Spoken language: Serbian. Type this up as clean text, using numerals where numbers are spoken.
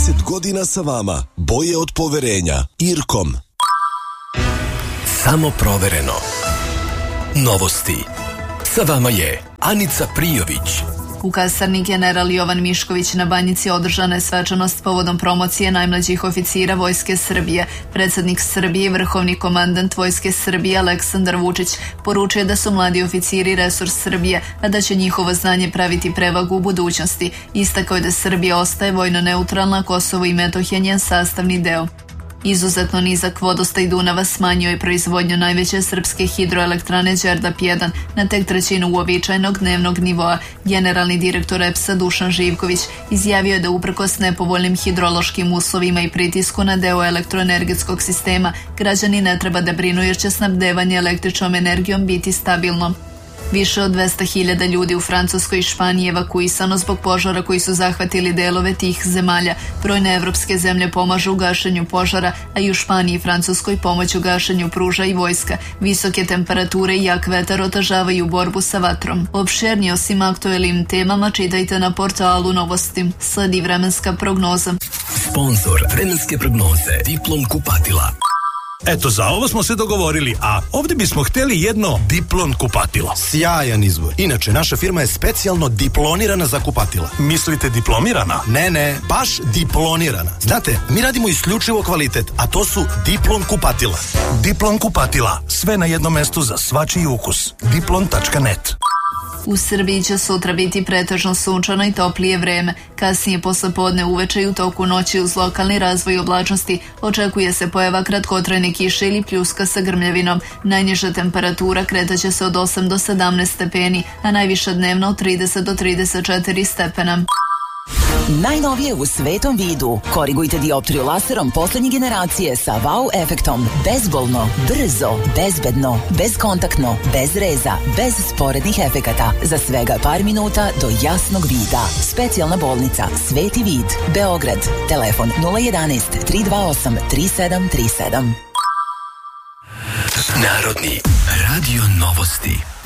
30 godina sa vama. Boje od poverenja. Irkom. Samo provereno. Novosti. Sa vama je Anica Prijović. U kasarni General Jovan Mišković na Banjici održana je svečanost povodom promocije najmlađih oficira Vojske Srbije. Predsjednik Srbije i vrhovni komandant Vojske Srbije Aleksandar Vučić poručuje da su mladi oficiri resurs Srbije, a da će njihovo znanje praviti prevagu u budućnosti. Istakao je da Srbija ostaje vojno neutralna, Kosovo i Metohija njen sastavni deo. Izuzetno nizak vodostaj Dunava smanjio je proizvodnju najveće srpske hidroelektrane Đerdap 1 na tek trećinu uobičajenog dnevnog nivoa. Generalni direktor EPS-a Dušan Živković izjavio je da uprkos nepovoljnim hidrološkim uslovima i pritisku na deo elektroenergetskog sistema, građani ne treba da brinu jer će snabdevanje električnom energijom biti stabilno. Više od 200.000 ljudi u Francuskoj i Španiji evakuisano zbog požara koji su zahvatili delove tih zemalja. Brojne evropske zemlje pomažu u gašenju požara, a i u Španiji i Francuskoj pomoć u gašenju pruža i vojska. Visoke temperature i jak vetar otežavaju borbu sa vatrom. Opširnije o svim aktuelnim temama čitajte na portalu Novosti. Sledi vremenska prognoza. Sponzor vremenske prognoze Diplom kupatila. Eto, za ovo smo se dogovorili, a ovdje bismo htjeli jedno Diplon kupatilo. Sjajan izbor. Inače, naša firma je specijalno diplonirana za kupatila. Mislite diplomirana? Ne, baš diplonirana. Znate, mi radimo isključivo kvalitet, a to su Diplon kupatila. Diplon kupatila. Sve na jednom mestu za svačiji ukus. Diplon.net. U Srbiji će sutra biti pretežno sunčano i toplije vreme. Kasnije posle podne uveče i u toku noći uz lokalni razvoj oblačnosti očekuje se pojava kratkotrajne kiše ili pljuska sa grmljavinom. Najniža temperatura kretaće se od 8 do 17 stepeni, a najviša dnevno od 30 do 34 stepena. Najnovije u svetom vidu. Korigujte dioptriju laserom poslednje generacije sa wow efektom. Bezbolno, brzo, bezbedno, bezkontaktno, bez reza, bez sporednih efekata. Za svega par minuta do jasnog vida. Specijalna bolnica Sveti vid, Beograd. Telefon 011 328 3737. Narodni radio novosti.